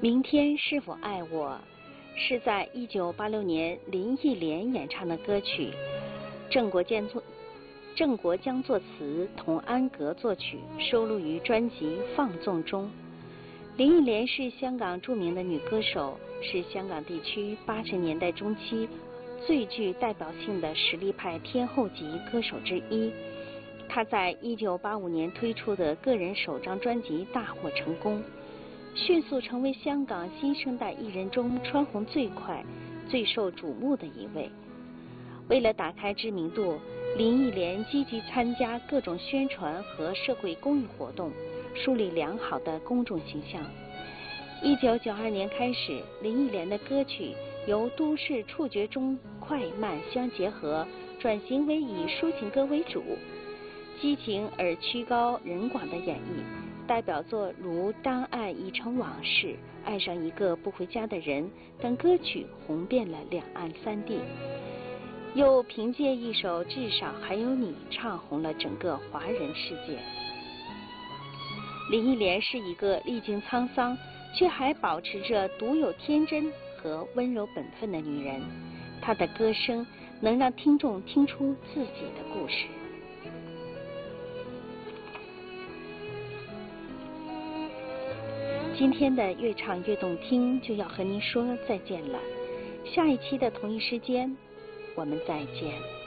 明天是否爱我，是在1986年林忆莲演唱的歌曲，郑国江作词，童安格作曲，收录于专辑《放纵》中。林忆莲是香港著名的女歌手，是香港地区80年代中期最具代表性的实力派天后级歌手之一。她在1985年推出的个人首张专辑大获成功，迅速成为香港新生代艺人中蹿红最快、最受瞩目的一位。为了打开知名度，林忆莲积极参加各种宣传和社会公益活动，树立良好的公众形象。1992年开始，林忆莲的歌曲由都市触觉中快慢相结合，转型为以抒情歌为主，激情而曲高人广的演绎。代表作如《当爱已成往事》、《爱上一个不回家的人》等歌曲红遍了两岸三地，又凭借一首《至少还有你》唱红了整个华人世界。林忆莲是一个历经沧桑却还保持着独有天真和温柔本分的女人，她的歌声能让听众听出自己的故事。今天的越唱越动听就要和您说再见了，下一期的同一时间我们再见。